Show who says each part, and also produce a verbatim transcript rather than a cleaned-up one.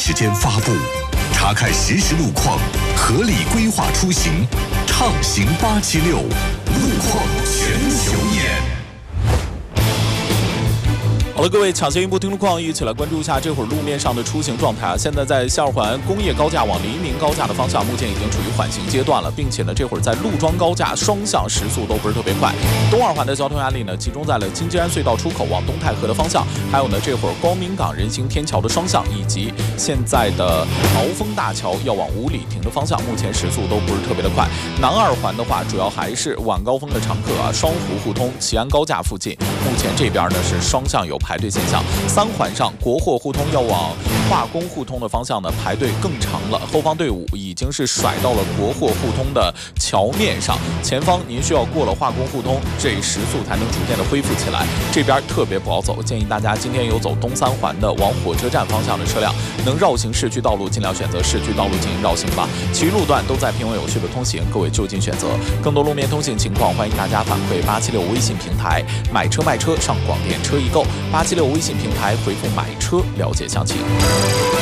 Speaker 1: 时间发布，查看实时路况，合理规划出行，畅行八七六，路况全球眼。
Speaker 2: 好了，各位抢先一步听路况，一起来关注一下这会儿路面上的出行状态啊。现在在下二环工业高架往黎明高架的方向，目前已经处于缓行阶段了，并且呢，这会儿在陆庄高架双向时速都不是特别快。东二环的交通压力呢，集中在了金鸡安隧道出口往东太河的方向，还有呢，这会儿光明港人行天桥的双向，以及现在的鳌峰大桥要往五里亭的方向，目前时速都不是特别的快。南二环的话，主要还是晚高峰的常客啊，双湖互通齐安高架附近，目前这边呢是双向有排队现象。三环上国货互通要往化工互通的方向呢，排队更长了，后方队伍已经是甩到了国货互通的桥面上，前方您需要过了化工互通，这时速才能逐渐的恢复起来，这边特别不好走，建议大家今天有走东三环的往火车站方向的车辆，能绕行市区道路尽量选择市区道路进行绕行吧，其余路段都在平稳有序的通行，各位就近选择。更多路面通行情况，欢迎大家反馈八七六微信平台，买车卖车上广电车易购，八七六微信平台回复买车了解详情。